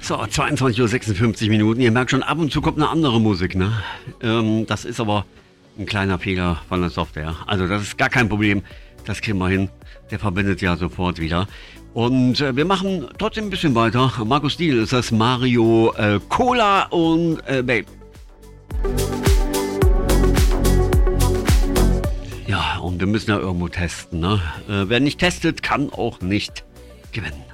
So, 22:56 Uhr. Ihr merkt schon, ab und zu kommt eine andere Musik, ne? Das ist aber ein kleiner Fehler von der Software. Also das ist gar kein Problem. Das kriegen wir hin. Der verbindet ja sofort wieder. Und wir machen trotzdem ein bisschen weiter. Markus Diehl ist das, Mario, Cola und Babe. Ja, und wir müssen ja irgendwo testen, ne? Wer nicht testet, kann auch nicht gewinnen.